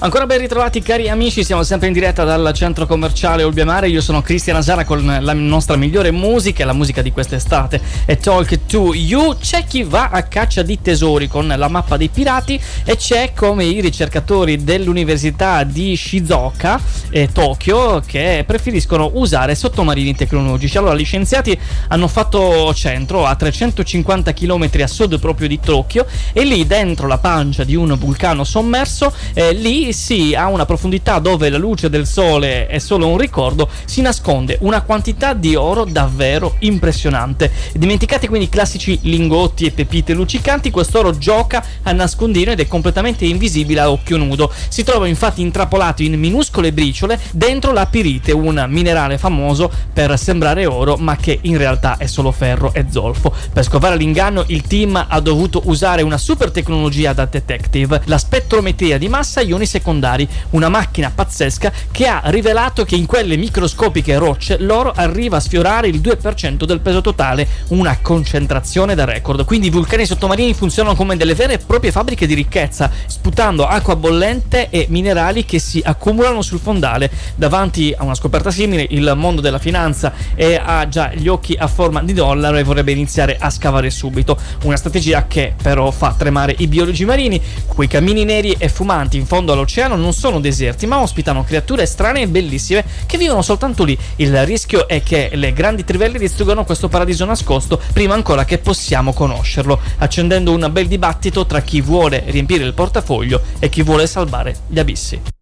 Ancora ben ritrovati cari amici, siamo sempre in diretta dal centro commerciale Olbia-Mare. Io sono Cristian Asara con la nostra migliore musica, la musica di quest'estate e Talk to You. C'è chi va a caccia di tesori con la mappa dei pirati e c'è come i ricercatori dell'università di Shizuoka e Tokyo che preferiscono usare sottomarini tecnologici. Allora, gli scienziati hanno fatto centro a 350 km a sud proprio di Tokyo e lì dentro la pancia di un vulcano sommerso, lì sì, a una profondità dove la luce del sole è solo un ricordo, si nasconde una quantità di oro davvero impressionante. Dimenticati quindi i classici lingotti e pepite luccicanti, quest'oro gioca a nascondino ed è completamente invisibile a occhio nudo. Si trova infatti intrappolato in minuscole briciole dentro la pirite, un minerale famoso per sembrare oro ma che in realtà è solo ferro e zolfo. Per scovare l'inganno il team ha dovuto usare una super tecnologia da detective, la spettrometria di massa ioni secondari, una macchina pazzesca che ha rivelato che in quelle microscopiche rocce l'oro arriva a sfiorare il 2% del peso totale, una concentrazione da record. Quindi i vulcani sottomarini funzionano come delle vere e proprie fabbriche di ricchezza, sputando acqua bollente e minerali che si accumulano sul fondale. Davanti a una scoperta simile il mondo della finanza ha già gli occhi a forma di dollaro e vorrebbe iniziare a scavare subito, una strategia che però fa tremare i biologi marini. Quei cammini neri e fumanti in fondo all'oceano non sono deserti ma ospitano creature strane e bellissime che vivono soltanto lì. Il rischio è che le grandi trivelle distruggano questo paradiso nascosto prima ancora che possiamo conoscerlo, accendendo un bel dibattito tra chi vuole riempire il portafoglio e chi vuole salvare gli abissi.